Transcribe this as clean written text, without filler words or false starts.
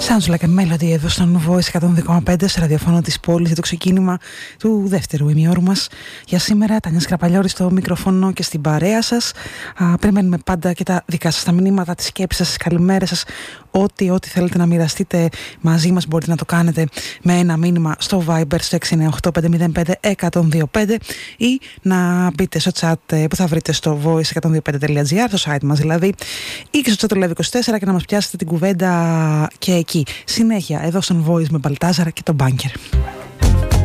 Sounds like a melody εδώ στον Voice 102,5 σε ραδιοφωνό της πόλης για το ξεκίνημα του δεύτερου ημιώρου μας για σήμερα. Τάνια Σκραπαλιώρη στο μικροφόνο και στην παρέα σας. Περιμένουμε πάντα και τα δικά σας τα μηνύματα, τις σκέψεις σας, τις καλημέρες σας. Ό,τι θέλετε να μοιραστείτε μαζί μας μπορείτε να το κάνετε με ένα μήνυμα στο Viber στο 698-505-1025 ή να μπείτε στο chat που θα βρείτε στο voice125.gr, στο site μας δηλαδή, ή και στο chat του Live24 και να μας πιάσετε την κουβέντα και εκεί. Συνέχεια εδώ στον Voice με Μπαλτάζαρα και τον Μπάνκερ.